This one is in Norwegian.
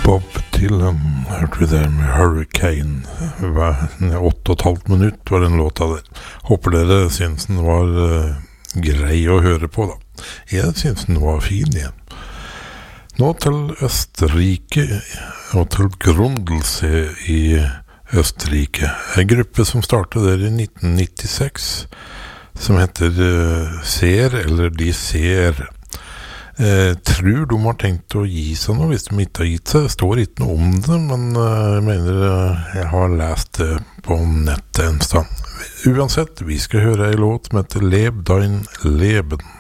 Bob Dylan hørte vi der med Hurricane. 8,5 minutt var den låta der. Håper dere synes den var grei å høre på da. Jeg synes den var fin igjen. Nå til Østerrike og til Grundlse i Østerrike. En gruppe som startet der i 1996 som heter Ser, eller De Ser. Tror de har tenkt å gi seg noe hvis de ikke har gitt seg. Det står ikke noe om det, men jeg mener jeg har lest det på nettet en stand. Uansett, vi skal høre en låt som heter Leb dein Leben.